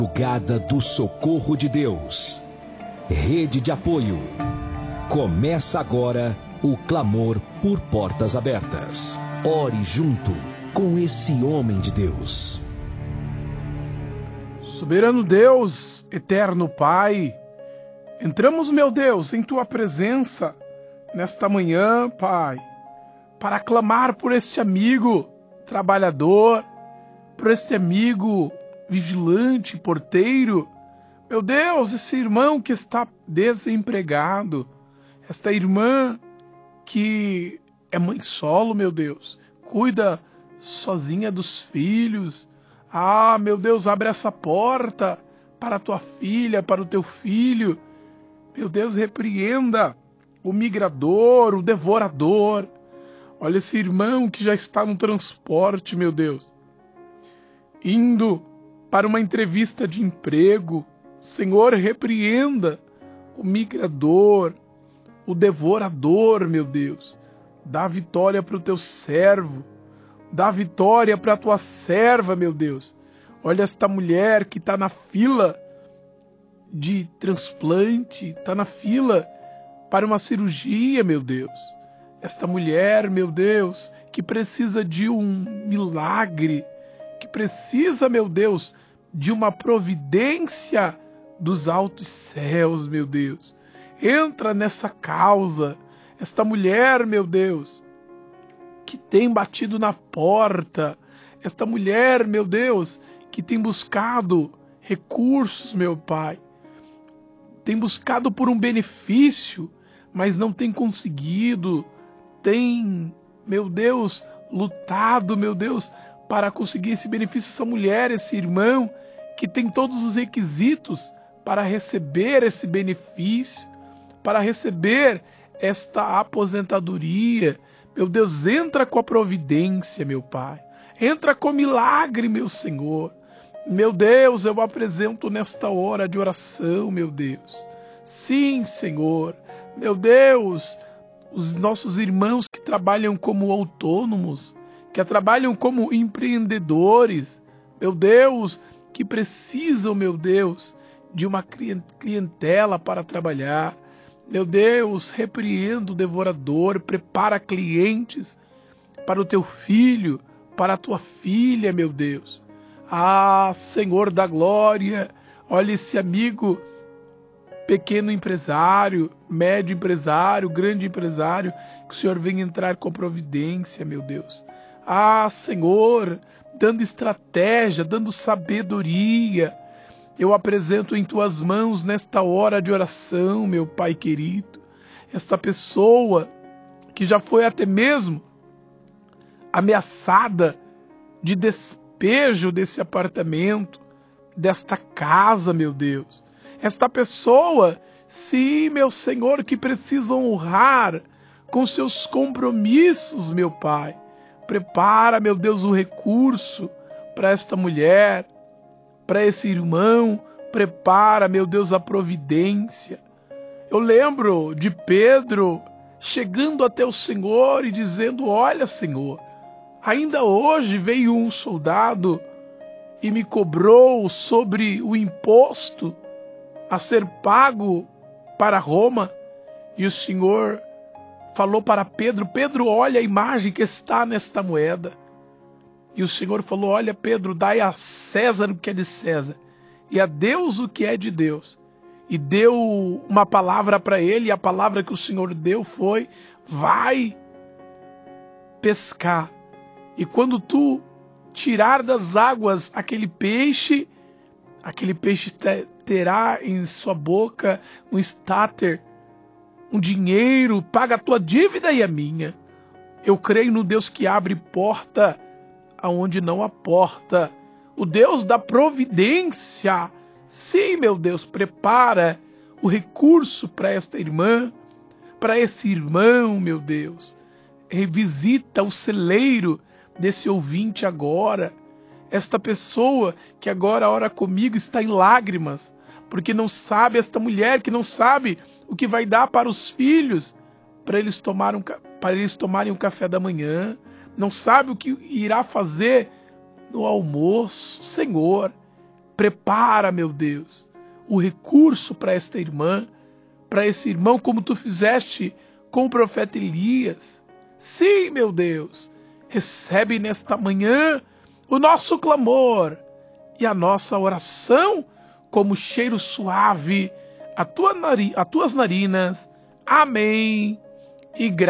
Madrugada do Socorro de Deus. Rede de apoio. Começa agora o clamor por portas abertas. Ore junto com esse homem de Deus. Soberano Deus, eterno Pai, entramos, meu Deus, em Tua presença nesta manhã, Pai, para clamar por este amigo trabalhador, por este amigo vigilante, porteiro. Meu Deus, esse irmão que está desempregado, esta irmã que é mãe solo, meu Deus, cuida sozinha dos filhos. Ah, meu Deus, abre essa porta para a tua filha, para o teu filho. Meu Deus, repreenda o migrador, o devorador. Olha esse irmão que já está no transporte, meu Deus, indo para uma entrevista de emprego. Senhor, repreenda o migrador, o devorador, meu Deus. Dá vitória para o teu servo. Dá vitória para a tua serva, meu Deus. Olha esta mulher que está na fila de transplante, está na fila para uma cirurgia, meu Deus. Esta mulher, meu Deus, que precisa de um milagre, que precisa, meu Deus, de uma providência dos altos céus, meu Deus. Entra nessa causa. Esta mulher, meu Deus, que tem batido na porta. Esta mulher, meu Deus, que tem buscado recursos, meu Pai. Tem buscado por um benefício, mas não tem conseguido. Tem, meu Deus, lutado, meu Deus, para conseguir esse benefício. Essa mulher, esse irmão, que tem todos os requisitos para receber esse benefício, para receber esta aposentadoria. Meu Deus, entra com a providência, meu Pai. Entra com milagre, meu Senhor. Meu Deus, eu apresento nesta hora de oração, meu Deus. Sim, Senhor. Meu Deus, os nossos irmãos que trabalham como autônomos, que trabalham como empreendedores, meu Deus, que precisam, meu Deus, de uma clientela para trabalhar. Meu Deus, repreenda o devorador, prepara clientes para o teu filho, para a tua filha, meu Deus. Ah, Senhor da glória, olha esse amigo, pequeno empresário, médio empresário, grande empresário, que o Senhor venha entrar com providência, meu Deus. Ah, Senhor, dando estratégia, dando sabedoria. Eu apresento em tuas mãos nesta hora de oração, meu Pai querido, esta pessoa que já foi até mesmo ameaçada de despejo desse apartamento, desta casa, meu Deus. Esta pessoa, sim, meu Senhor, que precisa honrar com seus compromissos, meu Pai. Prepara, meu Deus, o recurso para esta mulher, para esse irmão. Prepara, meu Deus, a providência. Eu lembro de Pedro chegando até o Senhor e dizendo: olha, Senhor, ainda hoje veio um soldado e me cobrou sobre o imposto a ser pago para Roma. E o Senhor falou para Pedro: Pedro, olha a imagem que está nesta moeda. E o Senhor falou: olha, Pedro, dai a César o que é de César e a Deus o que é de Deus. E deu uma palavra para ele, e a palavra que o Senhor deu foi: vai pescar. E quando tu tirar das águas aquele peixe terá em sua boca um estáter, um dinheiro, paga a tua dívida e a minha. Eu creio no Deus que abre porta aonde não há porta, o Deus da providência. Sim, meu Deus, prepara o recurso para esta irmã, para esse irmão, meu Deus. Revisita o celeiro desse ouvinte agora. Esta pessoa que agora ora comigo está em lágrimas, porque não sabe, esta mulher que não sabe o que vai dar para os filhos, para eles tomarem um café da manhã, não sabe o que irá fazer no almoço. Senhor, Prepara, meu Deus, o recurso para esta irmã, para esse irmão, como tu fizeste com o profeta Elias. Sim, meu Deus, recebe nesta manhã o nosso clamor e a nossa oração como cheiro suave a tuas narinas. Amém. E